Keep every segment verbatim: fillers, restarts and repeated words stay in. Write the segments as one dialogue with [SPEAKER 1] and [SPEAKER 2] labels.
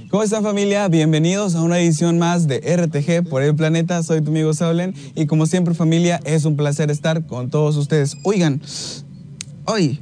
[SPEAKER 1] ¿Cómo están, familia? Bienvenidos a una edición más de R T G por el Planeta. Soy tu amigo Saulen y como siempre, familia, es un placer estar con todos ustedes. Oigan, hoy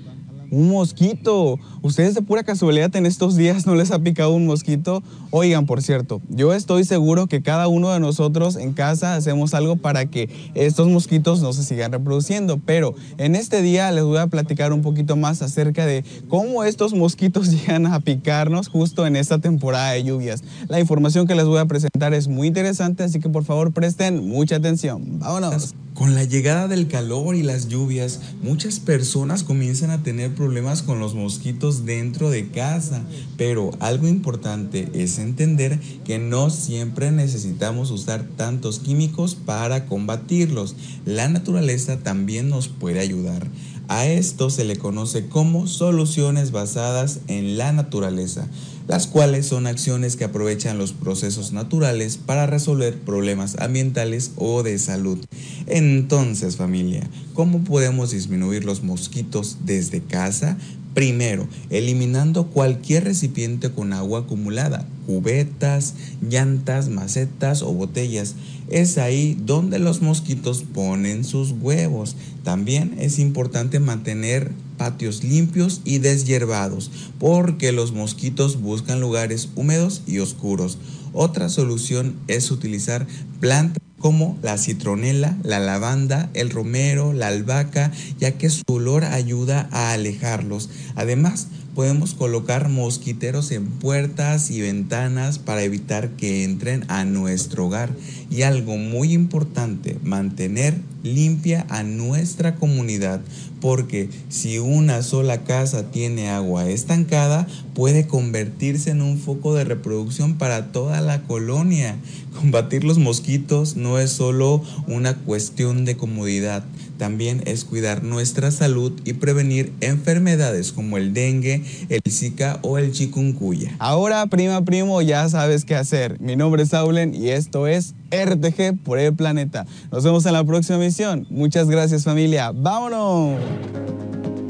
[SPEAKER 1] un mosquito. ¿Ustedes de pura casualidad en estos días no les ha picado un mosquito? Oigan, por cierto, yo estoy seguro que cada uno de nosotros en casa hacemos algo para que estos mosquitos no se sigan reproduciendo, pero en este día les voy a platicar un poquito más acerca de cómo estos mosquitos llegan a picarnos justo en esta temporada de lluvias. La información que les voy a presentar es muy interesante, así que por favor presten mucha atención. ¡Vámonos!
[SPEAKER 2] Con la llegada del calor y las lluvias, muchas personas comienzan a tener problemas con los mosquitos dentro de casa, pero algo importante es entender que no siempre necesitamos usar tantos químicos para combatirlos. La naturaleza también nos puede ayudar. A esto se le conoce como soluciones basadas en la naturaleza, las cuales son acciones que aprovechan los procesos naturales para resolver problemas ambientales o de salud. Entonces, familia, ¿cómo podemos disminuir los mosquitos desde casa? Primero, eliminando cualquier recipiente con agua acumulada, cubetas, llantas, macetas o botellas. Es ahí donde los mosquitos ponen sus huevos. También es importante mantener patios limpios y deshiervados, porque los mosquitos buscan lugares húmedos y oscuros. Otra solución es utilizar plantas como la citronela, la lavanda, el romero, la albahaca, ya que su olor ayuda a alejarlos. Además, podemos colocar mosquiteros en puertas y ventanas para evitar que entren a nuestro hogar. Y algo muy importante, mantener limpia a nuestra comunidad, porque si una sola casa tiene agua estancada, puede convertirse en un foco de reproducción para toda la colonia. Combatir los mosquitos no es solo una cuestión de comodidad, también es cuidar nuestra salud y prevenir enfermedades como el dengue, el zika o el chikungunya.
[SPEAKER 1] Ahora, prima, primo, ya sabes qué hacer. Mi nombre es Saulen y esto es R T G por el Planeta. Nos vemos en la próxima emisión. Muchas gracias, familia. ¡Vámonos!